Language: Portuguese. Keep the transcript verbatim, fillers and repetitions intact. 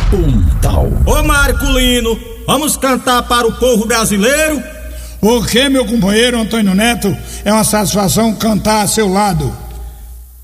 Puntal. Ô Marculino, vamos cantar para o povo brasileiro? O que, meu companheiro Antônio Neto? É uma satisfação cantar a seu lado.